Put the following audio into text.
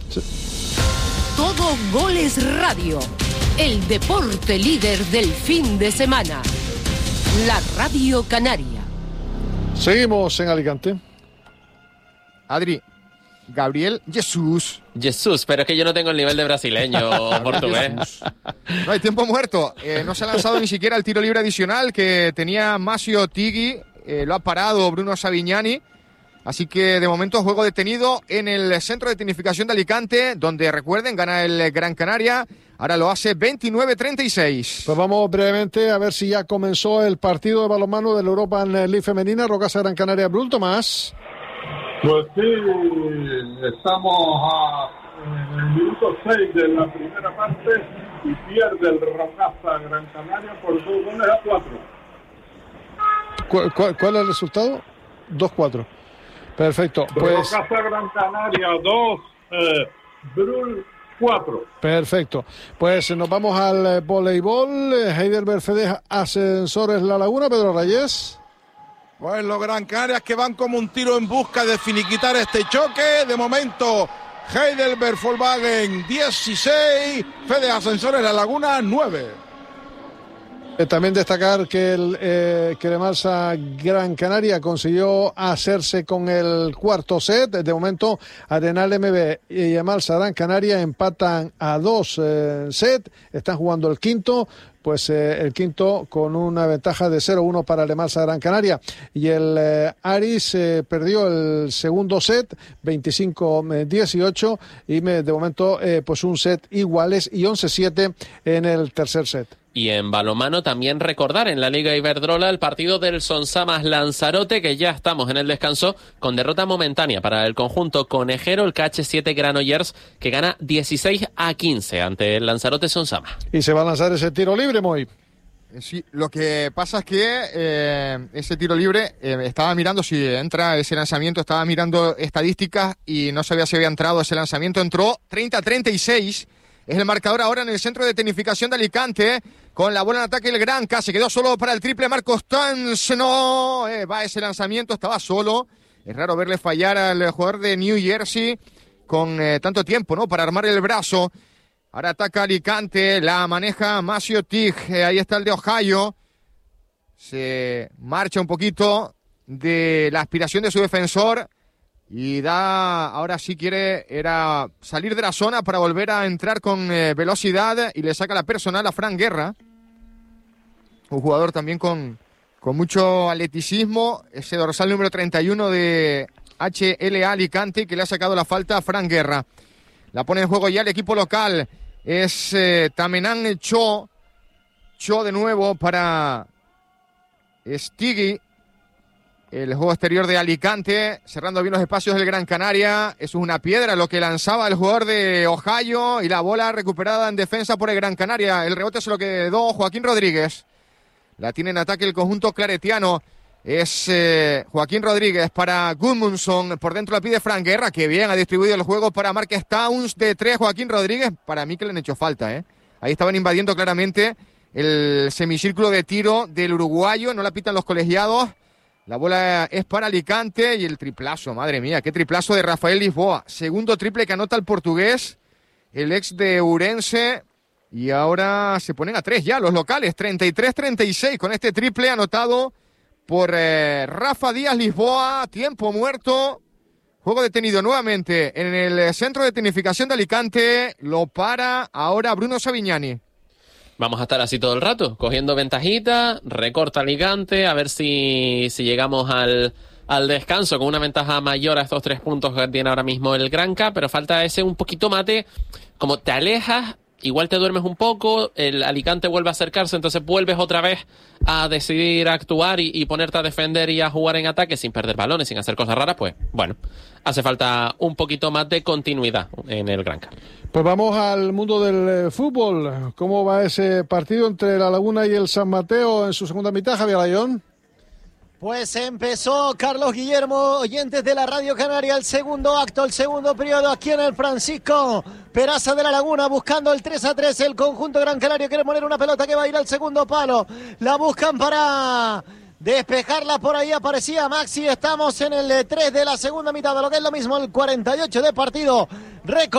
Sí. Todo Goles Radio, el deporte líder del fin de semana. La Radio Canaria. Seguimos en Alicante. Adri, Gabriel Jesús, pero es que yo no tengo el nivel de brasileño portugués. No hay tiempo muerto. No se ha lanzado ni siquiera el tiro libre adicional que tenía Masio Tigui. Lo ha parado Bruno Savignani. Así que de momento juego detenido en el centro de tecnificación de Alicante, donde recuerden, gana el Gran Canaria. Ahora lo hace 29-36. Pues vamos brevemente a ver si ya comenzó el partido de balonmano del European League femenina. Rocasa Gran Canaria, Brul Tomás. Pues sí, estamos en el minuto 6 de la primera parte y pierde el Rocasa Gran Canaria por 2-4. ¿Cuál es el resultado? 2-4. Perfecto. Pues Rocasa Gran Canaria 2, Brul 4. Perfecto. Pues nos vamos al voleibol. Heidelberg Fede Ascensores La Laguna. Pedro Reyes. Pues los Gran Canarias que van como un tiro en busca de finiquitar este choque. De momento, Heidelberg Volkswagen 16, Fede Ascensores La Laguna 9. También destacar que el Cremalsa Gran Canaria consiguió hacerse con el cuarto set. De momento, Arenal MB y Emalsa Gran Canaria empatan a 2 sets. Están jugando el quinto. Pues el quinto con una ventaja de 0-1 para el Emalsa Gran Canaria. Y el Aris perdió el segundo set, 25-18. Y de momento, pues un set iguales y 11-7 en el tercer set. Y en balonmano también recordar en la Liga Iberdrola el partido del Sonsamas Lanzarote, que ya estamos en el descanso con derrota momentánea para el conjunto conejero, el KH7 Granollers, que gana 16-15 ante el Lanzarote Sonsamas. Y se va a lanzar ese tiro libre, Moy. Sí, lo que pasa es que ese tiro libre, estaba mirando si entra ese lanzamiento, estaba mirando estadísticas y no sabía si había entrado ese lanzamiento. Entró 30-36. Es el marcador ahora en el centro de tecnificación de Alicante. Con la bola en ataque el Granca. Se quedó solo para el triple Marcos Tanz. No, va ese lanzamiento. Estaba solo. Es raro verle fallar al jugador de New Jersey con tanto tiempo, ¿no? Para armar el brazo. Ahora ataca Alicante. La maneja Masio Tig. Ahí está el de Ohio. Se marcha un poquito de la aspiración de su defensor. Y ahora sí era salir de la zona para volver a entrar con velocidad y le saca la personal a Fran Guerra. Un jugador también con mucho atleticismo, ese dorsal número 31 de HLA Alicante que le ha sacado la falta a Fran Guerra. La pone en juego ya el equipo local, es Tamenan Cho de nuevo para Stigui. El juego exterior de Alicante, cerrando bien los espacios del Gran Canaria. Eso es una piedra lo que lanzaba el jugador de Ohio y la bola recuperada en defensa por el Gran Canaria. El rebote se lo quedó Joaquín Rodríguez. La tiene en ataque el conjunto claretiano. Es Joaquín Rodríguez para Gudmundsson. Por dentro la pide Fran Guerra, que bien ha distribuido el juego para Marques Towns de 3. Joaquín Rodríguez, para mí que le han hecho falta. Ahí estaban invadiendo claramente el semicírculo de tiro del uruguayo. No la pitan los colegiados. La bola es para Alicante y el triplazo, madre mía, qué triplazo de Rafael Lisboa. Segundo triple que anota el portugués, el ex de Ourense. Y ahora se ponen a 3 ya los locales, 33-36 con este triple anotado por Rafa Díaz Lisboa. Tiempo muerto, juego detenido nuevamente en el centro de tecnificación de Alicante. Lo para ahora Bruno Savignani. Vamos a estar así todo el rato, cogiendo ventajita, recorta Alicante, a ver si llegamos al descanso con una ventaja mayor a estos 3 puntos que tiene ahora mismo el Granca, pero falta ese un poquito mate, como te alejas, igual te duermes un poco, el Alicante vuelve a acercarse, entonces vuelves otra vez a decidir actuar y ponerte a defender y a jugar en ataque sin perder balones, sin hacer cosas raras, pues bueno, hace falta un poquito más de continuidad en el Granca. Pues vamos al mundo del fútbol. ¿Cómo va ese partido entre La Laguna y el San Mateo en su segunda mitad, Javier Layón? Pues empezó Carlos Guillermo, oyentes de la Radio Canaria, el segundo acto, el segundo periodo aquí en el Francisco Peraza de La Laguna, buscando el 3-3, el conjunto Gran Canario quiere poner una pelota que va a ir al segundo palo, la buscan para despejarla, por ahí aparecía Maxi, estamos en el 3 de la segunda mitad, de lo que es lo mismo el 48 de partido.